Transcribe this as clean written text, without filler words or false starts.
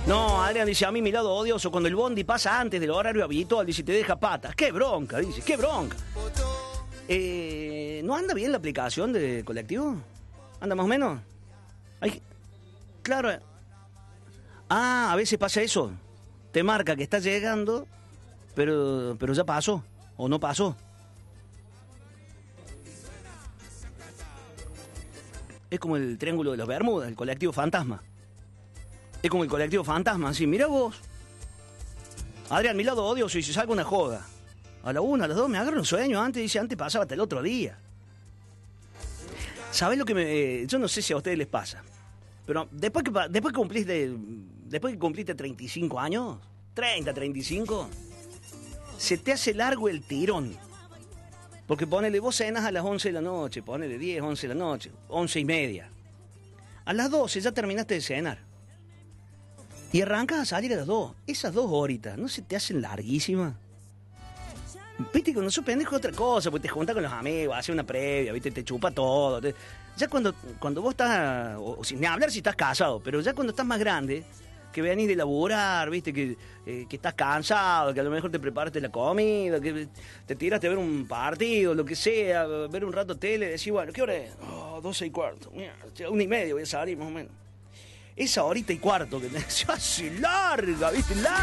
No, Adrián dice, a mí mi lado odioso, cuando el bondi pasa antes del horario habitual, dice, te deja patas. ¡Qué bronca! Dice, ¡qué bronca! ¿No anda bien la aplicación de colectivo? ¿Anda más o menos? Claro. Ah, a veces pasa eso. Te marca que está llegando, pero ya pasó, o no pasó. Es como el Triángulo de las Bermudas, el colectivo fantasma. Es como el colectivo fantasma, así, mira vos. Adrián, mi lado odioso, y si salgo una joda. A la 1, a las 2 me agarro un sueño, antes pasaba hasta el otro día. ¿Sabés lo que yo no sé si a ustedes les pasa, pero después que cumpliste 35 años, 30, 35, se te hace largo el tirón. Porque ponele, vos cenas a las 11 de la noche, ponele 10, 11 de la noche, 11:30. A las 12 ya terminaste de cenar. Y arrancas a salir a las 2. Esas 2 horitas, ¿no se te hacen larguísimas? Viste, cuando sos pendejo es otra cosa, porque te juntas con los amigos, haces una previa, viste, te chupa todo. Ya cuando vos estás, o sin ni hablar si estás casado, pero ya cuando estás más grande, que venís de laburar, viste, que estás cansado, que a lo mejor te preparaste la comida, que te tiraste a ver un partido, lo que sea, ver un rato tele, decís, bueno, ¿qué hora es? 12:15, mira, 1:30 voy a salir más o menos. Esa horita y cuarto que se hace larga, viste, larga.